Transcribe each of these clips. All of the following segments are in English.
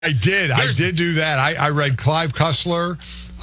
I did. I did do that. I read Clive Cussler.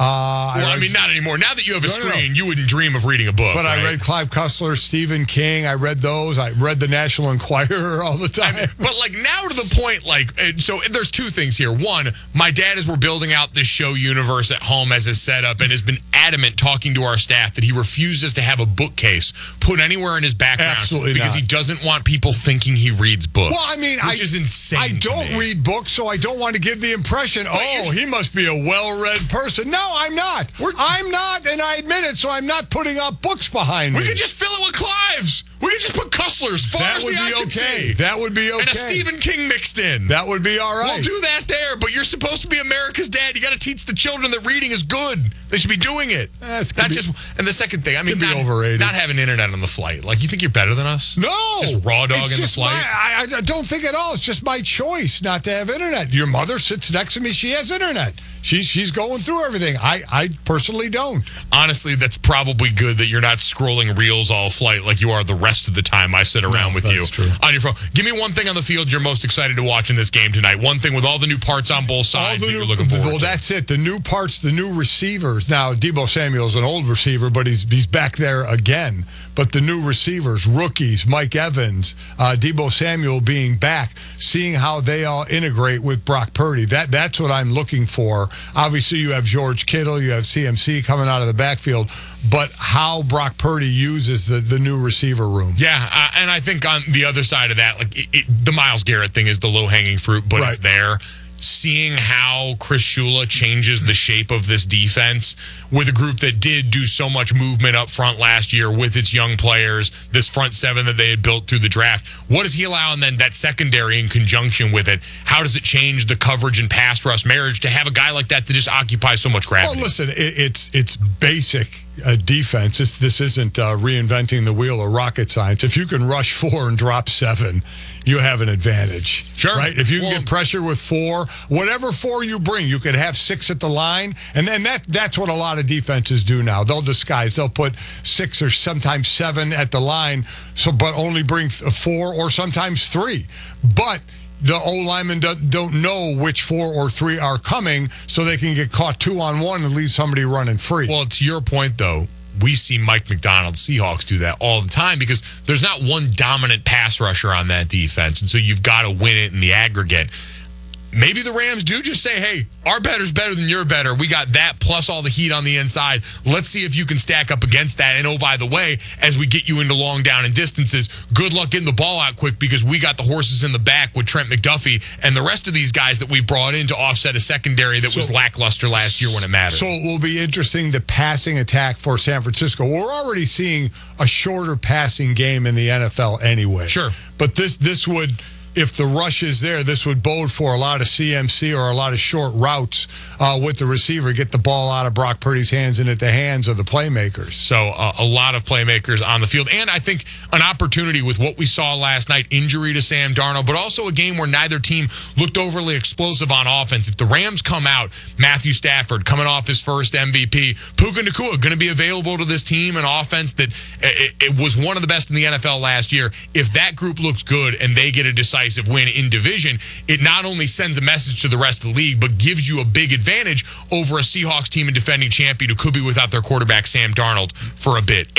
Not anymore. Now that you have a screen, you wouldn't dream of reading a book. But right? I read Clive Cussler, Stephen King. I read those. I read the National Enquirer all the time. But now to the point, so there's two things here. One, my dad, as we're building out this show universe at home as a setup, and has been adamant talking to our staff that he refuses to have a bookcase put anywhere in his background. Absolutely because not. He doesn't want people thinking he reads books. Well, which is insane. I don't read books, so I don't want to give the impression, he must be a well-read person. No, I'm not. I'm not, and I admit it, so I'm not putting up books behind me. We could just fill it with Clives. We could just put Custlers far as the eye can see. That would be okay. And a Stephen King mixed in. That would be all right. We'll do that there, but you're supposed to be America's dad. You got to teach the children that reading is good. They should be doing it. And the second thing, overrated. Not having internet on the flight. You think you're better than us? No. Just raw dog in the flight? I don't think at all. It's just my choice not to have internet. Your mother sits next to me. She has internet. She's going through everything. I personally don't. Honestly, that's probably good that you're not scrolling reels all flight like you are the rest of the time I sit around with you on your phone. Give me one thing on the field you're most excited to watch in this game tonight. One thing with all the new parts on both sides that you're looking forward to. Well, that's it. The new parts, the new receivers. Now, Deebo Samuel's an old receiver, but he's back there again. But the new receivers, rookies, Mike Evans, Deebo Samuel being back, seeing how they all integrate with Brock Purdy. That's what I'm looking for. Obviously, you have George Kittle, you have CMC coming out of the backfield, but how Brock Purdy uses the new receiver room. Yeah, and I think on the other side of that, the Myles Garrett thing is the low-hanging fruit, but it's there. Seeing how Chris Shula changes the shape of this defense with a group that did do so much movement up front last year with its young players, this front seven that they had built through the draft. What does he allow? And then that secondary in conjunction with it, how does it change the coverage and pass rush marriage to have a guy like that just occupy so much gravity? Well, listen, it's basic defense. This isn't reinventing the wheel or rocket science. If you can rush 4 and drop 7, you have an advantage. Sure. Right? If you can get pressure with 4, whatever 4 you bring, you could have 6 at the line. And then that's what a lot of defenses do now. They'll disguise. They'll put 6 or sometimes 7 at the line, but only bring 4 or sometimes 3. But the O-linemen don't know which 4 or 3 are coming, so they can get caught 2-on-1 and leave somebody running free. Well, to your point, though, we see Mike McDonald, Seahawks, do that all the time because there's not one dominant pass rusher on that defense, and so you've got to win it in the aggregate. Maybe the Rams do just say, hey, our better's better than your better. We got that plus all the heat on the inside. Let's see if you can stack up against that. And, oh, by the way, as we get you into long down and distances, good luck getting the ball out quick because we got the horses in the back with Trent McDuffie and the rest of these guys that we've brought in to offset a secondary that was lackluster last year when it mattered. So it will be interesting, the passing attack for San Francisco. We're already seeing a shorter passing game in the NFL anyway. Sure. But this would... If the rush is there, this would bode for a lot of CMC or a lot of short routes with the receiver, get the ball out of Brock Purdy's hands and at the hands of the playmakers. So a lot of playmakers on the field. And I think an opportunity with what we saw last night, injury to Sam Darnold, but also a game where neither team looked overly explosive on offense. If the Rams come out, Matthew Stafford coming off his first MVP, Puka Nacua going to be available to this team, an offense that it was one of the best in the NFL last year. If that group looks good and they get a decisive win in division, it not only sends a message to the rest of the league, but gives you a big advantage over a Seahawks team and defending champion who could be without their quarterback, Sam Darnold, for a bit.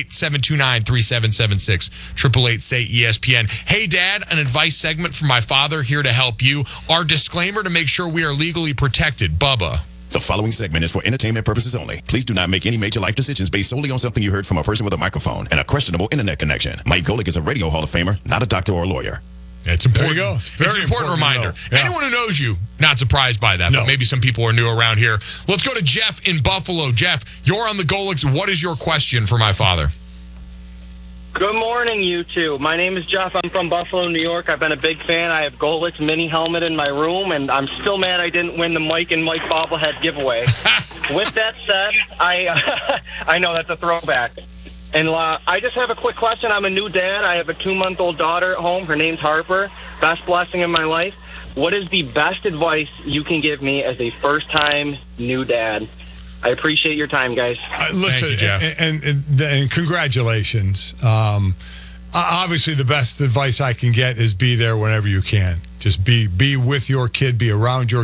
888-729-3776. 888-SAY-ESPN. Hey, Dad, an advice segment from my father here to help you. Our disclaimer to make sure we are legally protected. Bubba. The following segment is for entertainment purposes only. Please do not make any major life decisions based solely on something you heard from a person with a microphone and a questionable internet connection. Mike Golick is a radio Hall of Famer, not a doctor or a lawyer. It's important. There you go. Very important reminder. Yeah. Anyone who knows you, not surprised by that, but maybe some people are new around here. Let's go to Jeff in Buffalo. Jeff, you're on the Golicks. What is your question for my father? Good morning, you two. My name is Jeff. I'm from Buffalo, New York. I've been a big fan. I have Golick's mini helmet in my room, and I'm still mad I didn't win the Mike and Mike bobblehead giveaway. With that said, I know that's a throwback. And I just have a quick question. I'm a new dad. I have a 2-month-old daughter at home. Her name's Harper. Best blessing in my life. What is the best advice you can give me as a first-time new dad? I appreciate your time, guys. Listen, Thank you, Jeff. And congratulations. Obviously, the best advice I can get is be there whenever you can. Just be with your kid, be around your